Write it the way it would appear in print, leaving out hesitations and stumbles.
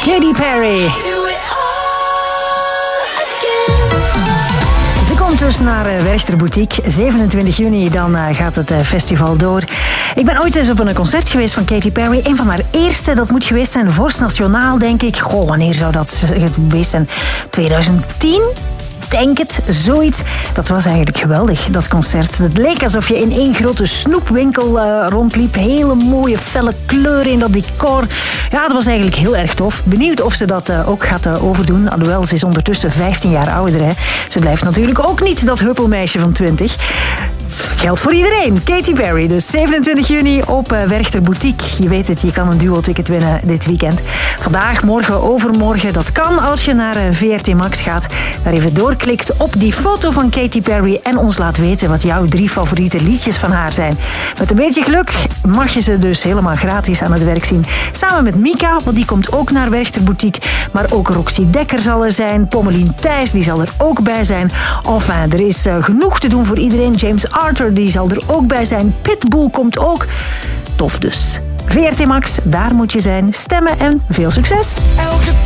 Katy Perry. Ze komt dus naar Werchter Boutique. 27 juni, dan gaat het festival door. Ik ben ooit eens op een concert geweest van Katy Perry. Een van haar eerste, dat moet geweest zijn, Vorst Nationaal, denk ik. Goh, wanneer zou dat geweest zijn? 2010? Denk het, zoiets. Dat was eigenlijk geweldig, dat concert. Het leek alsof je in één grote snoepwinkel rondliep. Hele mooie felle kleuren in dat decor. Ja, dat was eigenlijk heel erg tof. Benieuwd of ze dat ook gaat overdoen. Alhoewel, ze is ondertussen 15 jaar ouder. Hè. Ze blijft natuurlijk ook niet dat huppelmeisje van 20. Het geldt voor iedereen. Katy Perry, dus 27 juni op Werchter Boutique. Je weet het, je kan een duo-ticket winnen dit weekend. Vandaag, morgen, overmorgen. Dat kan als je naar VRT Max gaat. Daar even doorklikt op die foto van Katy Perry en ons laat weten wat jouw 3 favoriete liedjes van haar zijn. Met een beetje geluk mag je ze dus helemaal gratis aan het werk zien. Samen met Mika, want die komt ook naar Werchter Boutique. Maar ook Roxy Dekker zal er zijn. Pommelien Thijs, die zal er ook bij zijn. Enfin, er is genoeg te doen voor iedereen. James Arthur, die zal er ook bij zijn. Pitbull komt ook. Tof dus. VRT Max, daar moet je zijn. Stemmen en veel succes.